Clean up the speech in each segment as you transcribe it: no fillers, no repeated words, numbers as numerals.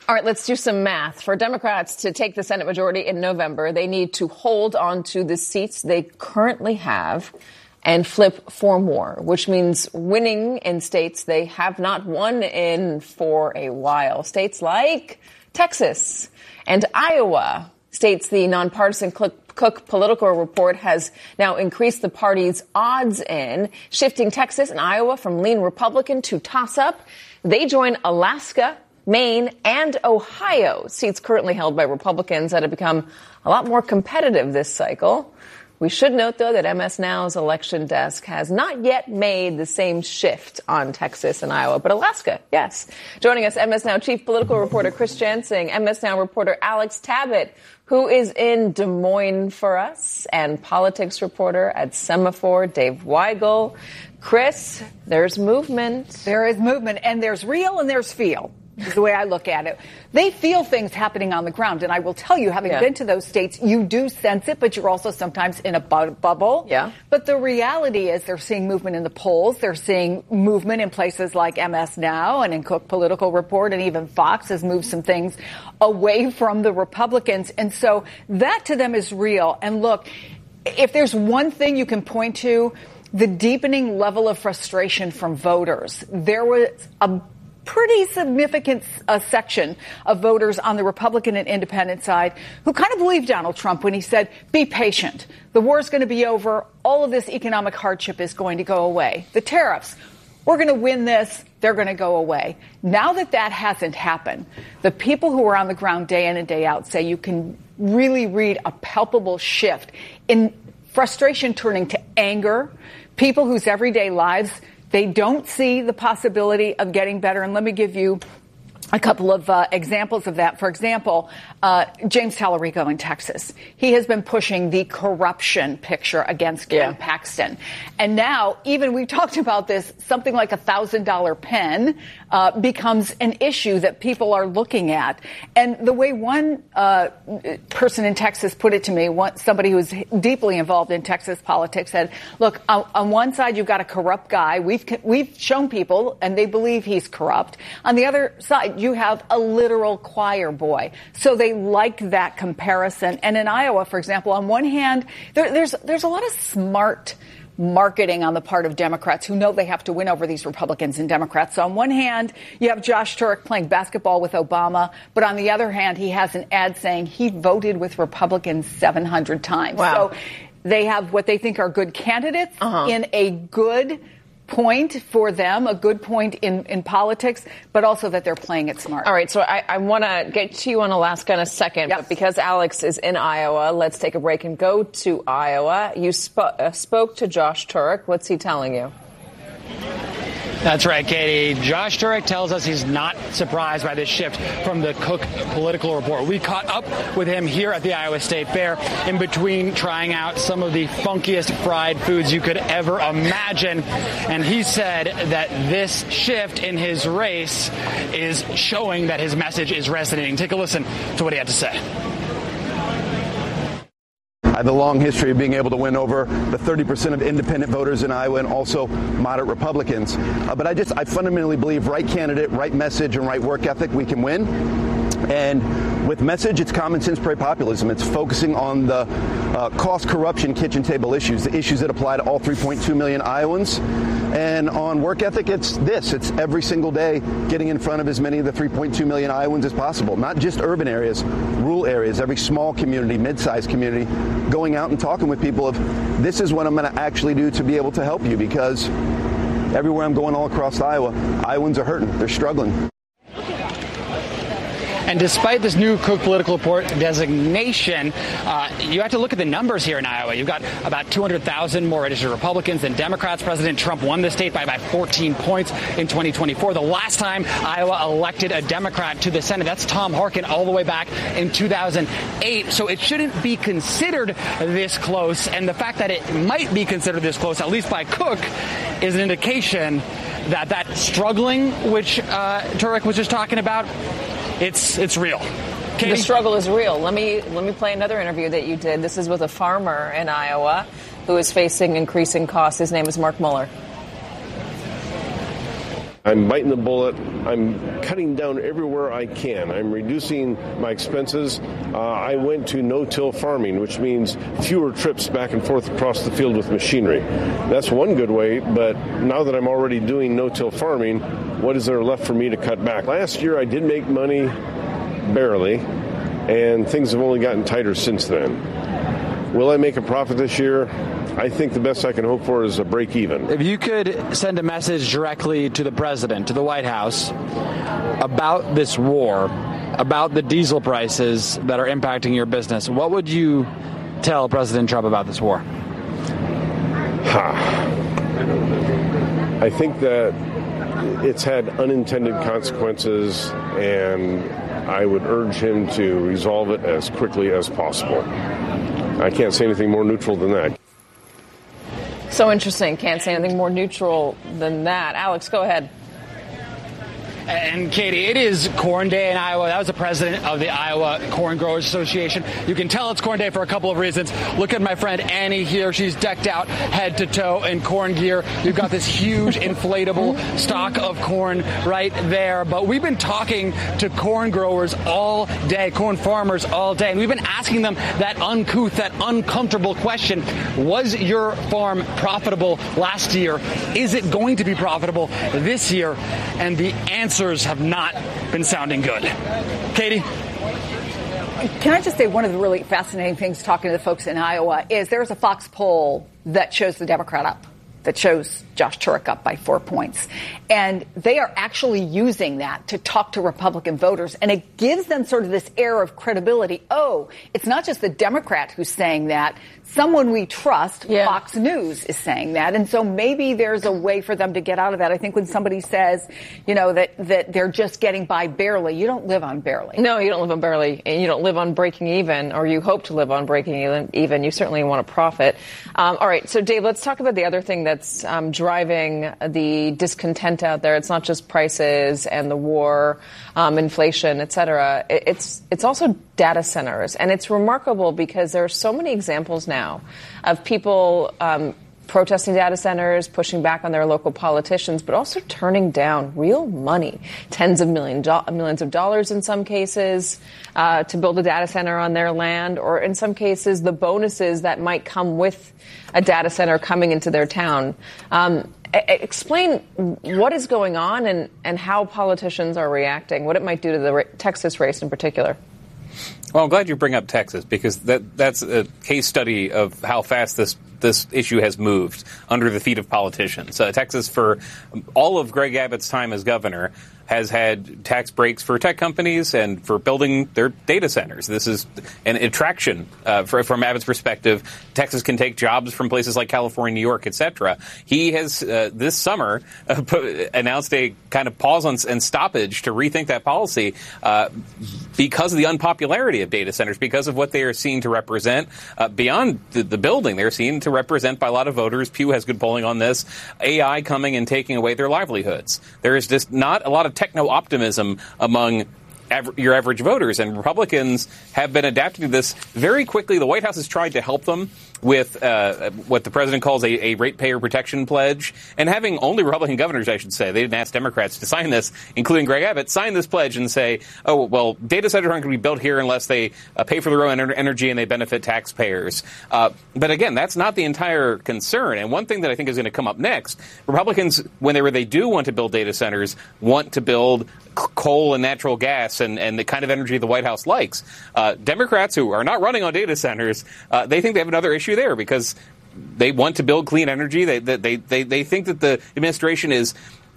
All right, let's do some math. For Democrats to take the Senate majority in November, they need to hold on to the seats they currently have and flip 4 more, which means winning in states they have not won in for a while. States like Texas and Iowa, states the nonpartisan Cook Political Report has now increased the party's odds in, shifting Texas and Iowa from lean Republican to toss-up. They join Alaska, Maine, and Ohio, seats currently held by Republicans that have become a lot more competitive this cycle. We should note, though, that MS Now's election desk has not yet made the same shift on Texas and Iowa, but Alaska, yes. Joining us, MS Now chief political reporter Chris Jansing, MS Now reporter Alex Tabbitt, who is in Des Moines for us, and politics reporter at Semaphore, Dave Weigel. Chris, there's movement. There is movement, and there's real and there's feel. Is the way I look at it. They feel things happening on the ground. And I will tell you, having been to those states, you do sense it, but you're also sometimes in a bubble. Yeah. But the reality is they're seeing movement in the polls. They're seeing movement in places like MS Now and in Cook Political Report, and even Fox has moved some things away from the Republicans. And so that to them is real. And look, if there's one thing you can point to, the deepening level of frustration from voters. There was a pretty significant section of voters on the Republican and independent side who kind of believed Donald Trump when he said, be patient. The war is going to be over. All of this economic hardship is going to go away. The tariffs, we're going to win this. They're going to go away. Now that that hasn't happened, the people who are on the ground day in and day out say you can really read a palpable shift in frustration turning to anger, people whose everyday lives they don't see the possibility of getting better. And let me give you a couple of examples of that. For example, James Tallarico in Texas. He has been pushing the corruption picture against Ken Paxton. And now, even we talked about this, something like $1,000 pen becomes an issue that people are looking at. And the way one person in Texas put it to me, somebody who's deeply involved in Texas politics, said, look, on one side, you've got a corrupt guy. We've shown people, and they believe he's corrupt. On the other side, you have a literal choir boy. So they like that comparison. And in Iowa, for example, on one hand, there's a lot of smart marketing on the part of Democrats who know they have to win over these Republicans and Democrats. So on one hand, you have Josh Turek playing basketball with Obama, but on the other hand, he has an ad saying he voted with Republicans 700 times. Wow. So they have what they think are good candidates in a good point for them, a good point in politics, but also that they're playing it smart. All right, so I want to get to you on Alaska in a second, but because Alex is in Iowa, let's take a break and go to Iowa. You spoke to Josh Turek. What's he telling you? That's right, Katie. Josh Turek tells us he's not surprised by this shift from the Cook Political Report. We caught up with him here at the Iowa State Fair in between trying out some of the funkiest fried foods you could ever imagine. And he said that this shift in his race is showing that his message is resonating. Take a listen to what he had to say. I have a long history of being able to win over the 30% of independent voters in Iowa and also moderate Republicans. But I fundamentally believe right candidate, right message, and right work ethic, we can win. And with message, it's common sense pro-populism. It's focusing on the cost, corruption, kitchen table issues, the issues that apply to all 3.2 million Iowans. And on work ethic, it's every single day getting in front of as many of the 3.2 million Iowans as possible, not just urban areas, rural areas, every small community, mid-sized community, going out and talking with people of this is what I'm going to actually do to be able to help you, because everywhere I'm going all across Iowa, Iowans are hurting. They're struggling. And despite this new Cook Political Report designation, you have to look at the numbers here in Iowa. You've got about 200,000 more registered Republicans than Democrats. President Trump won the state by about 14 points in 2024. The last time Iowa elected a Democrat to the Senate, that's Tom Harkin all the way back in 2008. So it shouldn't be considered this close. And the fact that it might be considered this close, at least by Cook, is an indication that struggling, which Turek was just talking about, it's real. Katie? The struggle is real. Let me play another interview that you did. This is with a farmer in Iowa who is facing increasing costs. His name is Mark Mueller. I'm biting the bullet. I'm cutting down everywhere I can. I'm reducing my expenses. I went to no-till farming, which means fewer trips back and forth across the field with machinery. That's one good way, but now that I'm already doing no-till farming, what is there left for me to cut back? Last year I did make money, barely, and things have only gotten tighter since then. Will I make a profit this year? I think the best I can hope for is a break even. If you could send a message directly to the president, to the White House, about this war, about the diesel prices that are impacting your business, what would you tell President Trump about this war? I think that it's had unintended consequences, and I would urge him to resolve it as quickly as possible. I can't say anything more neutral than that. So interesting. Can't say anything more neutral than that. Alex, go ahead. And Katie, it is Corn Day in Iowa. That was the president of the Iowa Corn Growers Association. You can tell it's Corn Day for a couple of reasons. Look at my friend Annie here. She's decked out head to toe in corn gear. You've got this huge inflatable stalk of corn right there. But we've been talking to corn growers all day, corn farmers all day, and we've been asking them that uncouth, that uncomfortable question. Was your farm profitable last year? Is it going to be profitable this year? And the answers have not been sounding good. Katie? Can I just say one of the really fascinating things talking to the folks in Iowa is there's a Fox poll that shows the Democrat up, that shows Josh Turek up by 4 points. And they are actually using that to talk to Republican voters. And it gives them sort of this air of credibility. Oh, it's not just the Democrat who's saying that. Someone we trust, Fox News, is saying that. And so maybe there's a way for them to get out of that. I think when somebody says, you know, that they're just getting by barely, you don't live on barely. No, you don't live on barely. And you don't live on breaking even, or you hope to live on breaking even. You certainly want to profit. All right. So, Dave, let's talk about the other thing that's driving the discontent out there. It's not just prices and the war, inflation, et cetera. It's also data centers. And it's remarkable because there are so many examples now of people protesting data centers, pushing back on their local politicians, but also turning down real money, tens of millions of dollars in some cases, to build a data center on their land, or in some cases the bonuses that might come with a data center coming into their town. Explain what is going on and how politicians are reacting, what it might do to the Texas race in particular. Well, I'm glad you bring up Texas, because that's a case study of how fast this issue has moved under the feet of politicians. Texas, for all of Greg Abbott's time as governor, has had tax breaks for tech companies and for building their data centers. This is an attraction from Abbott's perspective. Texas can take jobs from places like California, New York, et cetera. He has this summer announced a kind of pause and stoppage to rethink that policy because of the unpopularity of data centers, because of what they are seen to represent beyond the building. They're seen to represent by a lot of voters. Pew has good polling on this. AI coming and taking away their livelihoods. There is just not a lot of techno-optimism among your average voters, and Republicans have been adapting to this very quickly. The White House has tried to help them with what the president calls a ratepayer protection pledge, and having only Republican governors, I should say, they didn't ask Democrats to sign this, including Greg Abbott, sign this pledge and say, oh, well, data centers aren't going to be built here unless they pay for their own energy and they benefit taxpayers. But again, that's not the entire concern. And one thing that I think is going to come up next, Republicans, whenever they do want to build data centers, want to build coal and natural gas and the kind of energy the White House likes. Democrats who are not running on data centers, they think they have another issue there because they want to build clean energy. They think that the administration is,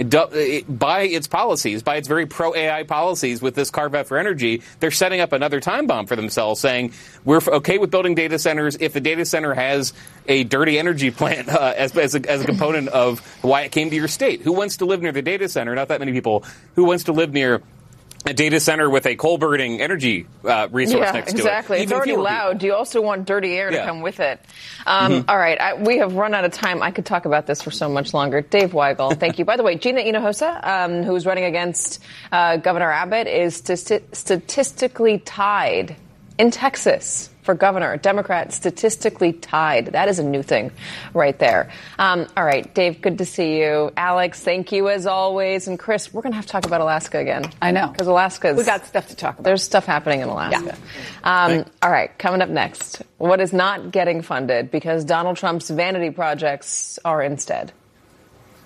by its policies, by its very pro-AI policies with this carve-out for energy, they're setting up another time bomb for themselves, saying we're okay with building data centers if the data center has a dirty energy plant as a component of why it came to your state. Who wants to live near the data center? Not that many people. Who wants to live near a data center with a coal-burning energy resource next to it? Exactly. It's already loud. Do you also want dirty air to come with it? All right. We have run out of time. I could talk about this for so much longer. Dave Weigel, thank you. By the way, Gina Hinojosa, who is running against Governor Abbott, is statistically tied in Texas for governor. Democrat statistically tied. That is a new thing right there. All right, Dave, good to see you. Alex, thank you as always. And Chris, we're going to have to talk about Alaska again. I know. Because Alaska's... We got stuff to talk about. There's stuff happening in Alaska. Yeah. All right, coming up next, what is not getting funded because Donald Trump's vanity projects are instead.